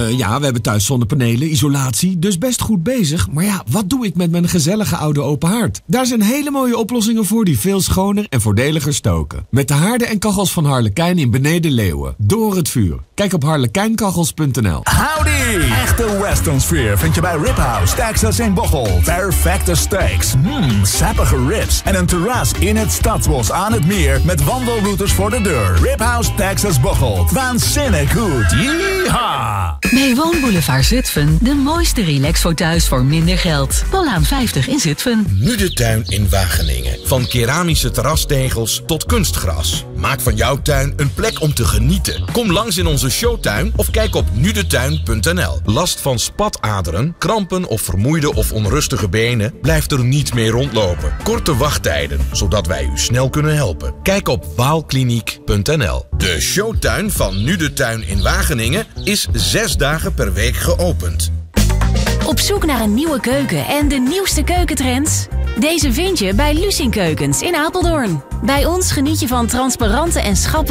Ja, we hebben thuis zonnepanelen, isolatie, dus best goed bezig. Maar ja, wat doe ik met mijn gezellige oude open haard? Daar zijn hele mooie oplossingen voor die veel schoner en voordeliger stoken. Met de haarden en kachels van Harlekijn in Beneden Leeuwen. Door het vuur. Kijk op harlekijnkachels.nl. Howdy! Echte western sfeer vind je bij Rib House, Texas in Bocholt. Perfecte steaks, sappige ribs en een terras in het Stadsbos aan het meer met wandelroutes voor de deur. Rib House, Texas Bocholt. Waanzinnig goed. Yeehaw! Bij Woonboulevard Zutphen de mooiste relaxfotuis voor minder geld. Polaan 50 in Zutphen. Nu de tuin in Wageningen. Van keramische terrastegels tot kunstgras. Maak van jouw tuin een plek om te genieten. Kom langs in onze showtuin of kijk op nudetuin.nl. Last van spataderen, krampen of vermoeide of onrustige benen? Blijft er niet meer rondlopen. Korte wachttijden, zodat wij u snel kunnen helpen. Kijk op waalkliniek.nl. De showtuin van Nu de Tuin in Wageningen is 6 dagen per week geopend. Op zoek naar een nieuwe keuken en de nieuwste keukentrends? Deze vind je bij Lucien Keukens in Apeldoorn. Bij ons geniet je van transparante en schappelijke